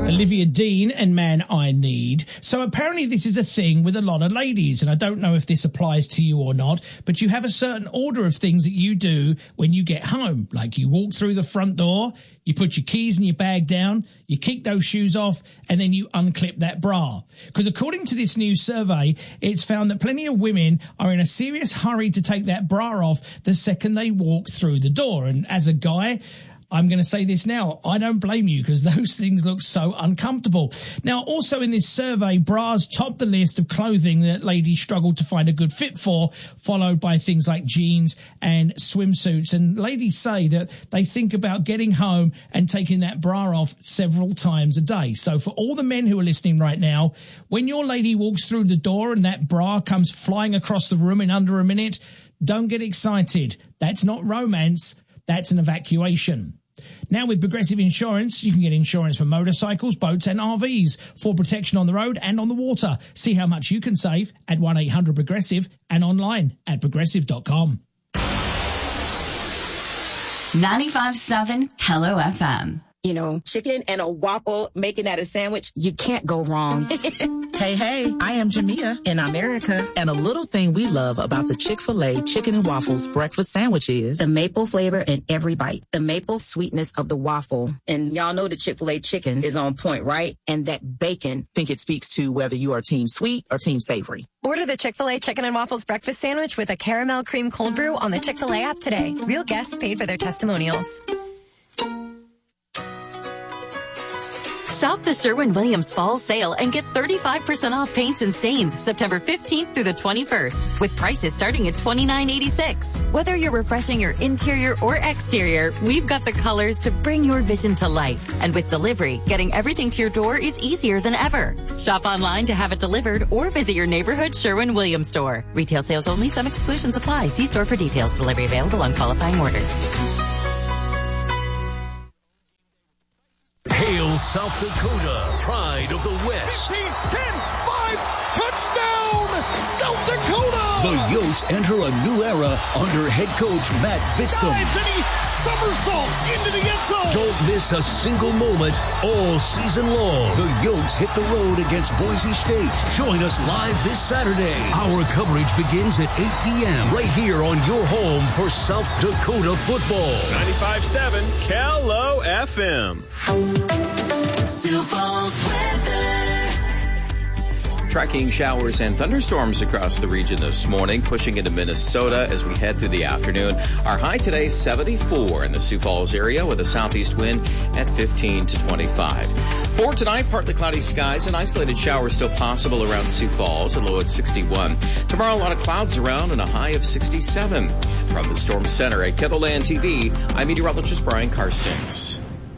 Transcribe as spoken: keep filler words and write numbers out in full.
Olivia Dean and Man I Need. So apparently this is a thing with a lot of ladies, and I don't know if this applies to you or not, but you have a certain order of things that you do when you get home. Like you walk through the front door, you put your keys and your bag down, you kick those shoes off, and then you unclip that bra. Because according to this new survey, it's found that plenty of women are in a serious hurry to take that bra off the second they walk through the door. And as a guy, I'm going to say this now, I don't blame you because those things look so uncomfortable. Now, also in this survey, bras top the list of clothing that ladies struggle to find a good fit for, followed by things like jeans and swimsuits. And ladies say that they think about getting home and taking that bra off several times a day. So for all the men who are listening right now, when your lady walks through the door and that bra comes flying across the room in under a minute, don't get excited. That's not romance. That's an evacuation. Now with Progressive Insurance, you can get insurance for motorcycles, boats and R Vs for protection on the road and on the water. See how much you can save at one eight hundred progressive and online at progressive dot com. ninety-five point seven Hello F M. You know, chicken and a waffle, making that a sandwich, you can't go wrong. Hey, hey, I am Jamia in America, and a little thing we love about the Chick-fil-A Chicken and Waffles breakfast sandwich is the maple flavor in every bite, the maple sweetness of the waffle. And y'all know the Chick-fil-A chicken is on point, right? And that bacon. I think it speaks to whether you are team sweet or team savory. Order the Chick-fil-A Chicken and Waffles breakfast sandwich with a caramel cream cold brew on the Chick-fil-A app today. Real guests paid for their testimonials. Shop the Sherwin-Williams Fall Sale and get thirty-five percent off paints and stains September fifteenth through the twenty-first with prices starting at twenty-nine eighty-six. Whether you're refreshing your interior or exterior, we've got the colors to bring your vision to life. And with delivery, getting everything to your door is easier than ever. Shop online to have it delivered or visit your neighborhood Sherwin-Williams store. Retail sales only. Some exclusions apply. See store for details. Delivery available on qualifying orders. Hail South Dakota, pride of the West. fifteen, ten, five, touchdown, South Dakota! The Yotes enter a new era under head coach Matt Vitztham. Dives and he somersaults into the end zone. Don't miss a single moment all season long. The Yotes hit the road against Boise State. Join us live this Saturday. Our coverage begins at eight p.m. right here on your home for South Dakota football. ninety-five point seven Hello F M. Sioux Falls weather. Tracking showers and thunderstorms across the region this morning, pushing into Minnesota as we head through the afternoon. Our high today, seventy-four in the Sioux Falls area with a southeast wind at fifteen to twenty-five. For tonight, partly cloudy skies and isolated showers still possible around Sioux Falls, a low at sixty-one. Tomorrow, a lot of clouds around and a high of sixty-seven. From the Storm Center at Kettleland T V, I'm meteorologist Brian Karstens.